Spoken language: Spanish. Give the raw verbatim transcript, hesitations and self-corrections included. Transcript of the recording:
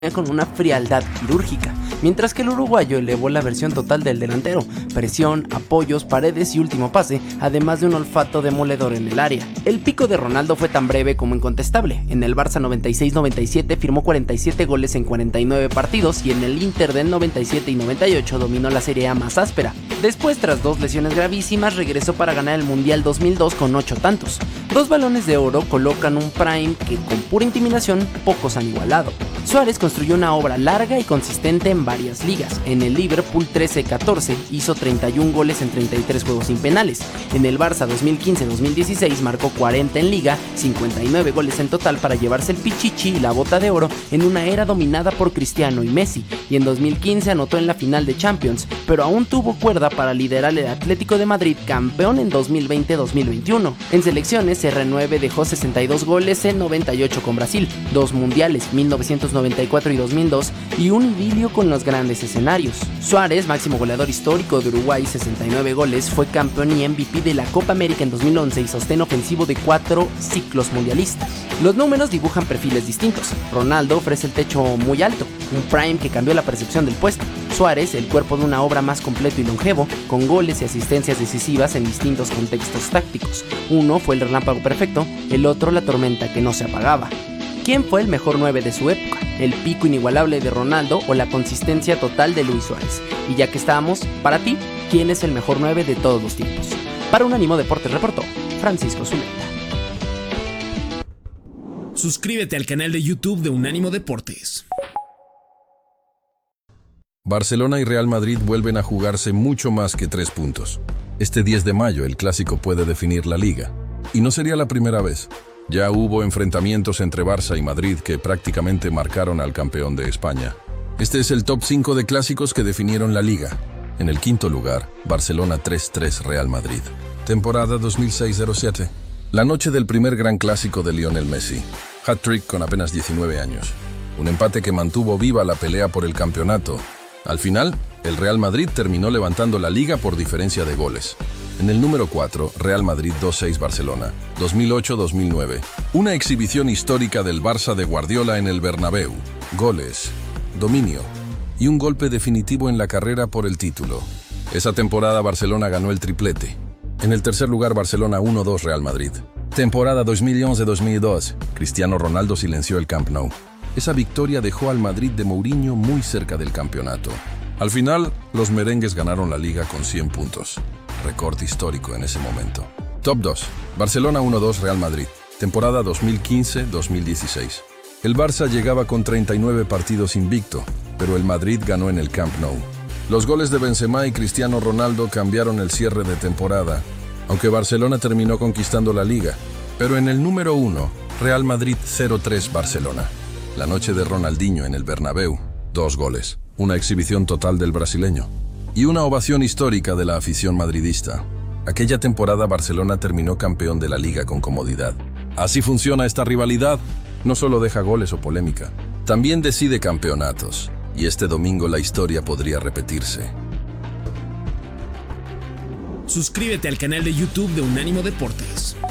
con una frialdad quirúrgica, mientras que el uruguayo elevó la versión total del delantero: presión, apoyos, paredes y último pase, además de un olfato demoledor en el área. El pico de Ronaldo fue tan breve como incontestable. En el Barça noventa y seis noventa y siete firmó cuarenta y siete goles en cuarenta y nueve partidos, y en el Inter del noventa y siete y noventa y ocho dominó la Serie A más áspera. Después, tras dos lesiones gravísimas, regresó para ganar el Mundial dos mil dos con ocho tantos. Dos balones de oro colocan un prime que con pura intimidación pocos han igualado. Suárez construyó una obra larga y consistente en varias ligas. En el Liverpool trece catorce hizo treinta y un goles en treinta y tres juegos sin penales. En el Barça dos mil quince dos mil dieciséis marcó cuarenta en liga, cincuenta y nueve goles en total para llevarse el pichichi y la bota de oro en una era dominada por Cristiano y Messi. Y en dos mil quince anotó en la final de Champions, pero aún tuvo cuerda para liderar el Atlético de Madrid, campeón en dos mil veinte dos mil veintiuno. En selecciones, erre nueve dejó sesenta y dos goles en noventa y ocho con Brasil, dos mundiales, mil novecientos noventa y cuatro y dos mil dos, y un idilio con los grandes escenarios. Suárez, máximo goleador histórico de Uruguay, sesenta y nueve goles, fue campeón y eme ve pe de la Copa América en dos mil once y sostén ofensivo de cuatro ciclos mundialistas. Los números dibujan perfiles distintos. Ronaldo ofrece el techo muy alto, un prime que cambió la percepción del puesto. Suárez, el cuerpo de una obra más completo y longevo, con goles y asistencias decisivas en distintos contextos tácticos. Uno fue el relámpago perfecto, el otro la tormenta que no se apagaba. ¿Quién fue el mejor nueve de su época? ¿El pico inigualable de Ronaldo o la consistencia total de Luis Suárez? Y ya que estamos, para ti, ¿quién es el mejor nueve de todos los tiempos? Para Unánimo Deportes reportó Francisco Zuleta. Suscríbete al canal de YouTube de Unánimo Deportes. Barcelona y Real Madrid vuelven a jugarse mucho más que tres puntos. Este diez de mayo el clásico puede definir la liga. Y no sería la primera vez. Ya hubo enfrentamientos entre Barça y Madrid que prácticamente marcaron al campeón de España. Este es el top cinco de clásicos que definieron la liga. En el quinto lugar, Barcelona tres tres Real Madrid. Temporada dos mil seis cero siete. La noche del primer gran clásico de Lionel Messi. Hat-trick con apenas diecinueve años. Un empate que mantuvo viva la pelea por el campeonato. Al final, el Real Madrid terminó levantando la liga por diferencia de goles. En el número cuatro, Real Madrid dos seis Barcelona, dos mil ocho dos mil nueve. Una exhibición histórica del Barça de Guardiola en el Bernabéu. Goles, dominio y un golpe definitivo en la carrera por el título. Esa temporada Barcelona ganó el triplete. En el tercer lugar, Barcelona uno dos Real Madrid. Temporada dos mil once dos mil doce. Cristiano Ronaldo silenció el Camp Nou. Esa victoria dejó al Madrid de Mourinho muy cerca del campeonato. Al final, los merengues ganaron la liga con cien puntos. Récord histórico en ese momento. Top dos. Barcelona uno dos Real Madrid. Temporada dos mil quince dos mil dieciséis. El Barça llegaba con treinta y nueve partidos invicto, pero el Madrid ganó en el Camp Nou. Los goles de Benzema y Cristiano Ronaldo cambiaron el cierre de temporada, aunque Barcelona terminó conquistando la liga. Pero en el número uno, Real Madrid cero tres Barcelona. La noche de Ronaldinho en el Bernabéu, dos goles, una exhibición total del brasileño y una ovación histórica de la afición madridista. Aquella temporada Barcelona terminó campeón de la liga con comodidad. Así funciona esta rivalidad. No solo deja goles o polémica, también decide campeonatos. Y este domingo la historia podría repetirse. Suscríbete al canal de YouTube de Unánimo Deportes.